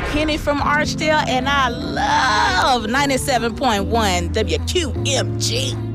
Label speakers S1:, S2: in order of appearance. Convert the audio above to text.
S1: Kenny from Archdale, and I love 97.1 WQMG.